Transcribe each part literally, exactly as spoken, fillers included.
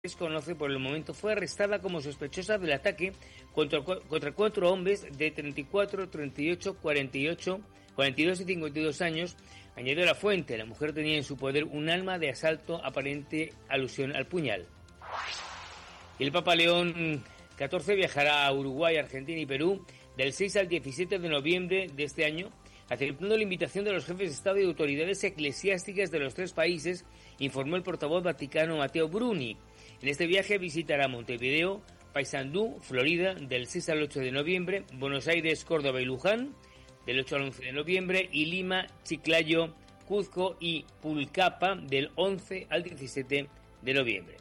desconoce por el momento, fue arrestada como sospechosa del ataque contra, contra cuatro hombres de treinta y cuatro, treinta y ocho, cuarenta y ocho, cuarenta y dos y cincuenta y dos años. Añadió la fuente, la mujer tenía en su poder un arma de asalto, aparente alusión al puñal. El Papa León catorce viajará a Uruguay, Argentina y Perú del seis al diecisiete de noviembre de este año, aceptando la invitación de los jefes de Estado y autoridades eclesiásticas de los tres países, informó el portavoz vaticano Matteo Bruni. En este viaje visitará Montevideo, Paysandú, Florida, del seis al ocho de noviembre, Buenos Aires, Córdoba y Luján, del ocho al once de noviembre, y Lima, Chiclayo, Cuzco y Pulcapa, del once al diecisiete de noviembre.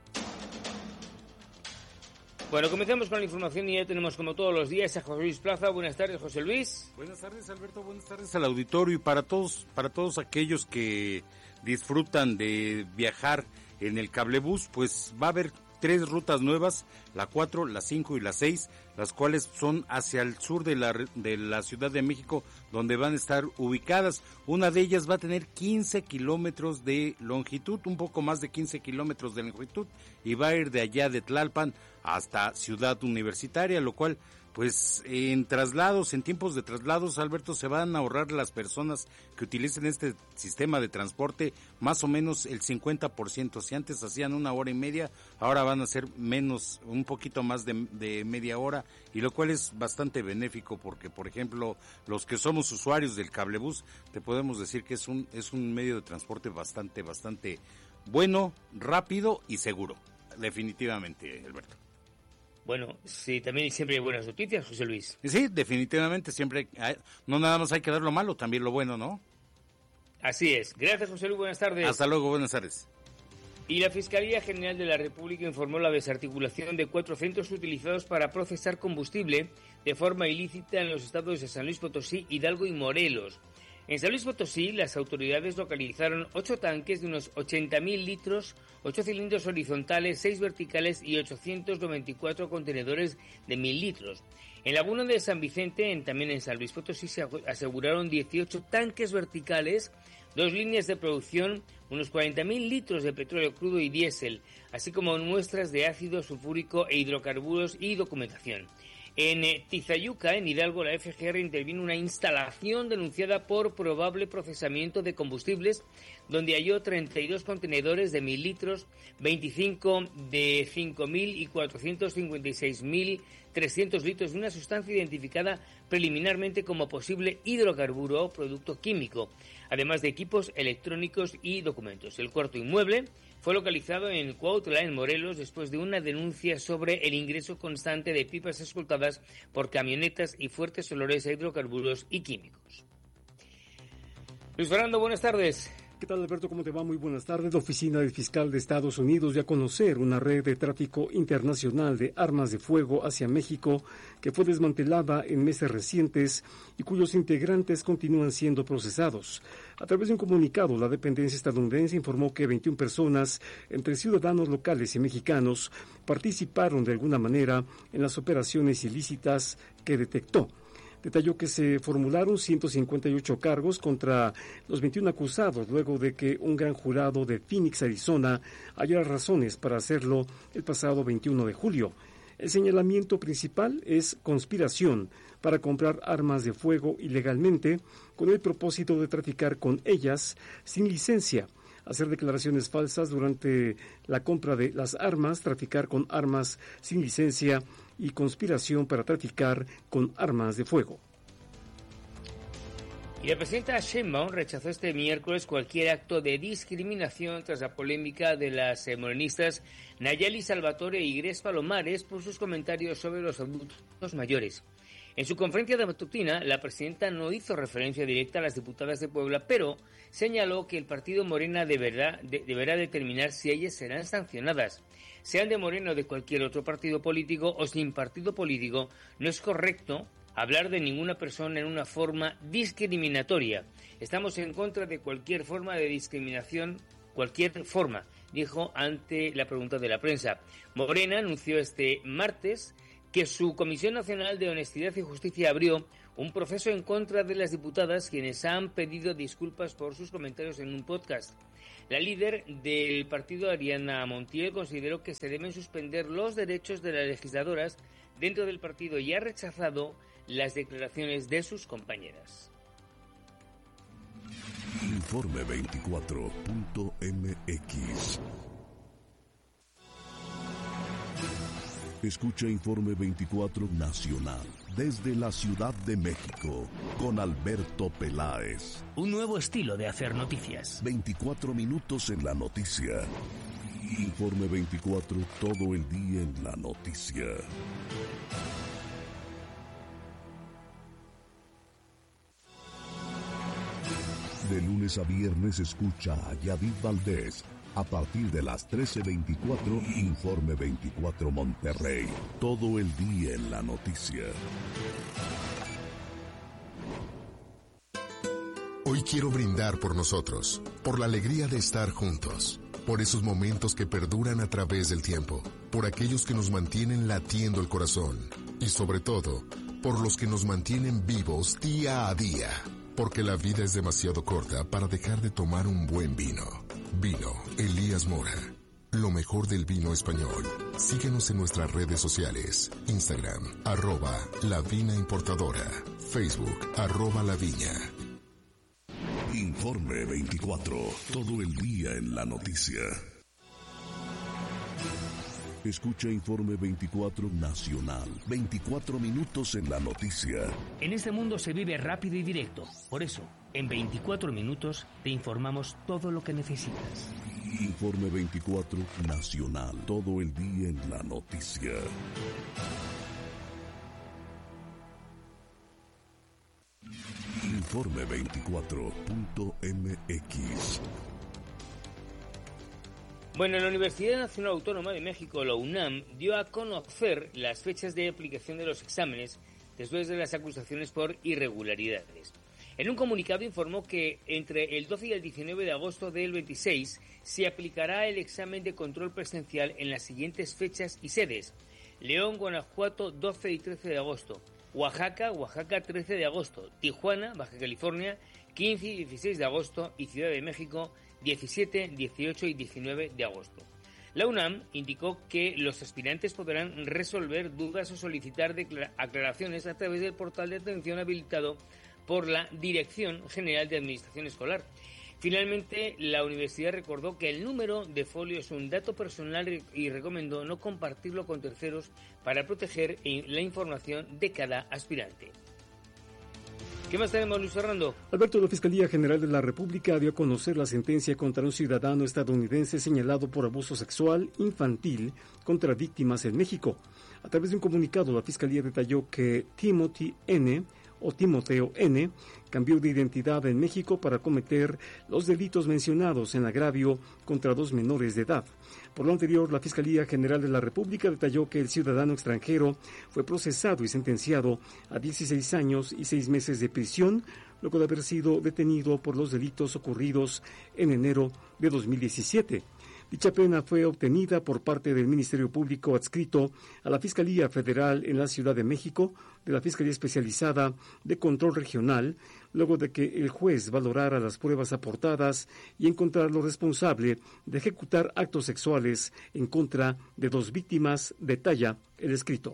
Bueno, comenzamos con la información y ya tenemos como todos los días a José Luis Plaza. Buenas tardes, José Luis. Buenas tardes, Alberto. Buenas tardes al auditorio y para todos, para todos aquellos que disfrutan de viajar en el cablebús, pues va a haber tres rutas nuevas, la cuatro, la cinco y la seis, las cuales son hacia el sur de la, de la Ciudad de México, donde van a estar ubicadas. Una de ellas va a tener quince kilómetros de longitud, un poco más de quince kilómetros de longitud, y va a ir de allá de Tlalpan hasta Ciudad Universitaria, lo cual, pues en traslados, en tiempos de traslados, Alberto, se van a ahorrar las personas que utilicen este sistema de transporte más o menos el cincuenta por ciento. Si antes hacían una hora y media, ahora van a ser menos, un poquito más de, de media hora, y lo cual es bastante benéfico porque, por ejemplo, los que somos usuarios del cablebús, te podemos decir que es un, es un medio de transporte bastante, bastante bueno, rápido y seguro. Definitivamente, Alberto. Bueno, sí, también siempre hay buenas noticias, José Luis. Sí, definitivamente, siempre, hay, no nada más hay que dar lo malo, también lo bueno, ¿no? Así es. Gracias, José Luis, buenas tardes. Hasta luego, buenas tardes. Y la Fiscalía General de la República informó la desarticulación de cuatro centros utilizados para procesar combustible de forma ilícita en los estados de San Luis Potosí, Hidalgo y Morelos. En San Luis Potosí, las autoridades localizaron ocho tanques de unos ochenta mil litros, ocho cilindros horizontales, seis verticales y ochocientos noventa y cuatro contenedores de mil litros. En Laguna de San Vicente, en, también en San Luis Potosí, se aseguraron dieciocho tanques verticales, dos líneas de producción, unos cuarenta mil litros de petróleo crudo y diésel, así como muestras de ácido sulfúrico e hidrocarburos y documentación. En Tizayuca, en Hidalgo, la F G R intervino una instalación denunciada por probable procesamiento de combustibles, donde halló treinta y dos contenedores de mil litros, veinticinco de cinco mil y cuatrocientos cincuenta y seis mil trescientos litros de una sustancia identificada preliminarmente como posible hidrocarburo o producto químico, además de equipos electrónicos y documentos. El cuarto inmueble fue localizado en Cuautla, en Morelos, después de una denuncia sobre el ingreso constante de pipas escoltadas por camionetas y fuertes olores a hidrocarburos y químicos. Luis Fernando, buenas tardes. ¿Qué tal, Alberto? ¿Cómo te va? Muy buenas tardes. La Oficina del Fiscal de Estados Unidos dio a conocer una red de tráfico internacional de armas de fuego hacia México que fue desmantelada en meses recientes y cuyos integrantes continúan siendo procesados. A través de un comunicado, la dependencia estadounidense informó que veintiuna personas, entre ciudadanos locales y mexicanos, participaron de alguna manera en las operaciones ilícitas que detectó. Detalló que se formularon ciento cincuenta y ocho cargos contra los veintiuno acusados luego de que un gran jurado de Phoenix, Arizona, hallara razones para hacerlo el pasado veintiuno de julio. El señalamiento principal es conspiración para comprar armas de fuego ilegalmente con el propósito de traficar con ellas sin licencia, hacer declaraciones falsas durante la compra de las armas, traficar con armas sin licencia y conspiración para traficar con armas de fuego. Y la presidenta Sheinbaum rechazó este miércoles cualquier acto de discriminación tras la polémica de las eh, morenistas Nayeli Salvatore y Gres Palomares por sus comentarios sobre los adultos mayores. En su conferencia de matutina, la presidenta no hizo referencia directa a las diputadas de Puebla, pero señaló que el partido Morena deberá, de, deberá determinar si ellas serán sancionadas. Sean de Morena o de cualquier otro partido político o sin partido político, no es correcto hablar de ninguna persona en una forma discriminatoria. Estamos en contra de cualquier forma de discriminación, cualquier forma, dijo ante la pregunta de la prensa. Morena anunció este martes que su Comisión Nacional de Honestidad y Justicia abrió un proceso en contra de las diputadas quienes han pedido disculpas por sus comentarios en un podcast. La líder del partido, Ariana Montiel, consideró que se deben suspender los derechos de las legisladoras dentro del partido y ha rechazado las declaraciones de sus compañeras. Informe veinticuatro punto eme equis. Escucha Informe veinticuatro Nacional desde la Ciudad de México con Alberto Peláez. Un nuevo estilo de hacer noticias. veinticuatro minutos en la noticia. Informe veinticuatro, todo el día en la noticia. De lunes a viernes escucha a Yadid Valdés. A partir de las trece veinticuatro, Informe veinticuatro Monterrey. Todo el día en la noticia. Hoy quiero brindar por nosotros, por la alegría de estar juntos, por esos momentos que perduran a través del tiempo, por aquellos que nos mantienen latiendo el corazón y sobre todo, por los que nos mantienen vivos día a día. Porque la vida es demasiado corta para dejar de tomar un buen vino. Vino Elías Mora. Lo mejor del vino español. Síguenos en nuestras redes sociales. Instagram, arroba La Vina Importadora. Facebook, arroba La Viña. Informe veinticuatro. Todo el día en la noticia. Escucha Informe veinticuatro Nacional. veinticuatro minutos en la noticia. En este mundo se vive rápido y directo. Por eso, en veinticuatro minutos te informamos todo lo que necesitas. Informe veinticuatro Nacional. Todo el día en la noticia. Informe veinticuatro punto eme equis. Bueno, la Universidad Nacional Autónoma de México, la UNAM, dio a conocer las fechas de aplicación de los exámenes después de las acusaciones por irregularidades. En un comunicado informó que entre el doce y el diecinueve de agosto del veintiséis se aplicará el examen de control presencial en las siguientes fechas y sedes: León, Guanajuato, doce y trece de agosto, Oaxaca, Oaxaca, trece de agosto, Tijuana, Baja California, quince y dieciséis de agosto y Ciudad de México, diecisiete, dieciocho y diecinueve de agosto. La UNAM indicó que los aspirantes podrán resolver dudas o solicitar aclaraciones a través del portal de atención habilitado por la Dirección General de Administración Escolar. Finalmente, la universidad recordó que el número de folio es un dato personal y recomendó no compartirlo con terceros para proteger la información de cada aspirante. ¿Qué más tenemos, Luis Fernando? Alberto, la Fiscalía General de la República dio a conocer la sentencia contra un ciudadano estadounidense señalado por abuso sexual infantil contra víctimas en México. A través de un comunicado, la Fiscalía detalló que Timothy N., o Timoteo N., cambió de identidad en México para cometer los delitos mencionados en agravio contra dos menores de edad. Por lo anterior, la Fiscalía General de la República detalló que el ciudadano extranjero fue procesado y sentenciado a dieciséis años y seis meses de prisión, luego de haber sido detenido por los delitos ocurridos en enero de dos mil diecisiete. Dicha pena fue obtenida por parte del Ministerio Público adscrito a la Fiscalía Federal en la Ciudad de México, de la Fiscalía Especializada de Control Regional, luego de que el juez valorara las pruebas aportadas y encontrarlo responsable de ejecutar actos sexuales en contra de dos víctimas, detalla el escrito.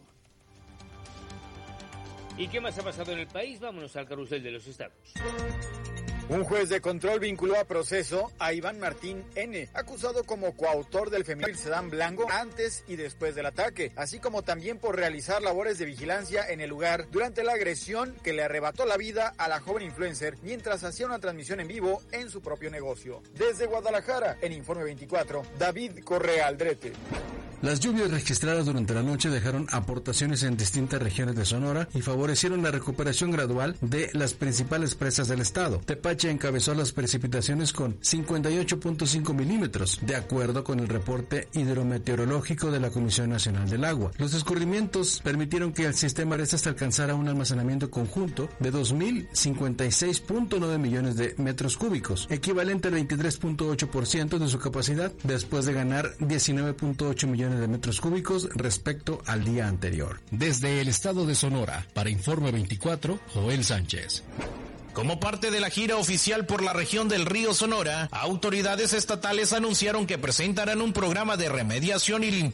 ¿Y qué más ha pasado en el país? Vámonos al carrusel de los estados. Un juez de control vinculó a proceso a Iván Martín N., acusado como coautor del feminicidio Sedán Blanco antes y después del ataque, así como también por realizar labores de vigilancia en el lugar durante la agresión que le arrebató la vida a la joven influencer mientras hacía una transmisión en vivo en su propio negocio. Desde Guadalajara, en Informe veinticuatro, David Correa Aldrete. Las lluvias registradas durante la noche dejaron aportaciones en distintas regiones de Sonora y favorecieron la recuperación gradual de las principales presas del estado. Tepache encabezó las precipitaciones con cincuenta y ocho punto cinco milímetros, de acuerdo con el reporte hidrometeorológico de la Comisión Nacional del Agua. Los escurrimientos permitieron que el sistema de estas alcanzara un almacenamiento conjunto de dos mil cincuenta y seis punto nueve millones de metros cúbicos, equivalente al veintitrés punto ocho por ciento de su capacidad, después de ganar diecinueve punto ocho millones millones de metros cúbicos respecto al día anterior. Desde el estado de Sonora, para Informe veinticuatro, Joel Sánchez. Como parte de la gira oficial por la región del río Sonora, autoridades estatales anunciaron que presentarán un programa de remediación y limpieza